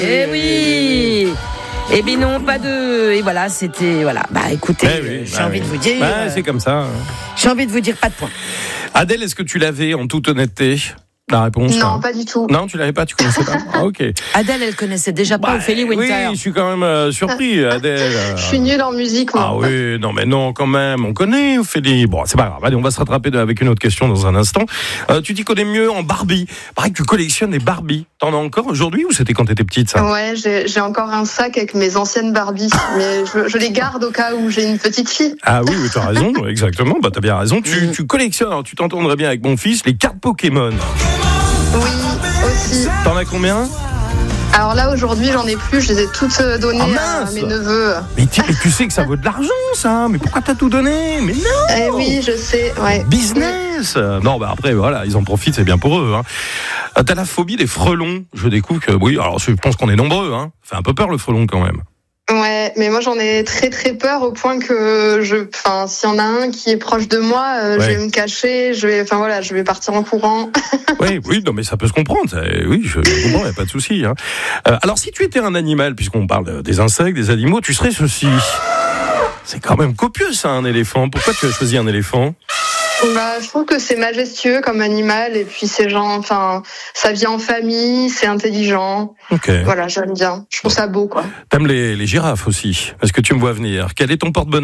Eh oui. Eh bien non, pas de... Et voilà, c'était... Voilà. Bah écoutez, j'ai envie de vous dire... c'est comme ça. J'ai envie de vous dire pas de point. Adèle, est-ce que tu l'avais en toute honnêteté ? La réponse ? Non, pas du tout. Non, tu l'avais pas, tu connaissais pas. Ah, ok. Adèle, elle connaissait déjà pas Ophélie Winter. Oui, je suis quand même surpris, Adèle. Je suis nulle en musique, moi. Ah oui, non, mais non, quand même, on connaît Ophélie. Bon, c'est pas grave. Allez, on va se rattraper avec une autre question dans un instant. Tu t'y connais mieux en Barbie. Pareil que tu collectionnes des Barbies. T'en as encore aujourd'hui ou c'était quand t'étais petite, ça ? Ouais, j'ai encore un sac avec mes anciennes Barbies, mais je les garde au cas où j'ai une petite fille. Ah oui, t'as raison, exactement. Bah, t'as bien raison. Tu collectionnes, alors, tu t'entendrais bien avec mon fils, les cartes Pokémon. Oui, aussi. T'en as combien ? Alors là, aujourd'hui, j'en ai plus. Je les ai toutes données à mes neveux. Mais tu sais que ça vaut de l'argent, ça. Mais pourquoi t'as tout donné ? Mais non ! Eh oui, je sais, ouais. Business ! Non, bah après, voilà, ils en profitent, c'est bien pour eux. Hein. T'as la phobie des frelons. Je découvre que, oui, alors je pense qu'on est nombreux. Hein. Ça fait un peu peur, le frelon, quand même. Ouais, mais moi j'en ai très très peur au point que s'il y en a un qui est proche de moi, je vais me cacher, je vais partir en courant. Oui, non mais ça peut se comprendre. Oui, je comprends, y a pas de souci. Hein. Alors si tu étais un animal, puisqu'on parle des insectes, des animaux, tu serais ceci. C'est quand même copieux ça, un éléphant. Pourquoi tu as choisi un éléphant ? Je trouve que c'est majestueux comme animal et puis ça vit en famille, c'est intelligent. Okay. Voilà, j'aime bien. Je trouve ça beau, quoi. T'aimes les girafes aussi ? Est-ce que tu me vois venir ? Quel est ton porte-bonheur ?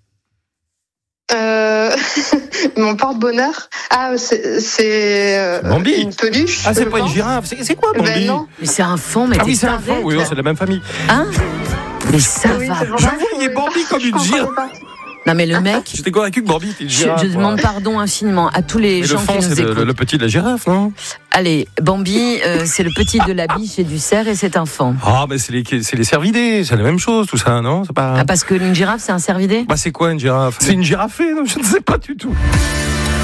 Mon porte-bonheur ? Ah, c'est Bambi. Une peluche. Ah, c'est pas une girafe. C'est quoi Bambi ? Ben non. Mais c'est un fond, mais oui, c'est un fond. Oui, c'est de la même famille. Hein ? Mais ça va. Je voyais Bambi comme une girafe. Non mais le mec... J'étais convaincu que Bambi était une girafe. Je demande pardon infiniment à tous les gens qui nous écoutent. C'est le petit de la girafe, non ? Allez, Bambi, c'est le petit de la biche et du cerf et c'est un faon. Ah, mais c'est les cervidés, c'est la même chose tout ça, non ? C'est pas... Ah, parce qu'une girafe c'est un cervidé ? Bah c'est quoi une girafe ? C'est une girafée ? Non, je ne sais pas du tout.